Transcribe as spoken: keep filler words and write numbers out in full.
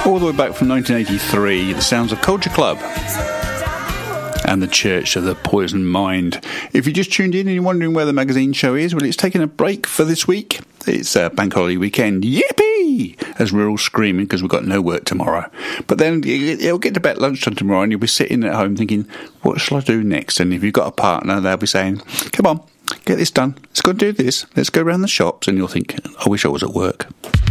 All the way back from nineteen eighty-three, the sounds of Culture Club and the Church of the Poisoned Mind. If you just tuned in and you're wondering where the magazine show is, well, it's taking a break for this week. It's a bank holiday weekend. Yippee! As we're all screaming because we've got no work tomorrow. But then it'll get to about lunchtime tomorrow and you'll be sitting at home thinking, what shall I do next? And if you've got a partner, they'll be saying, come on, get this done. Let's go and do this. Let's go around the shops. And you'll think, I wish I was at work.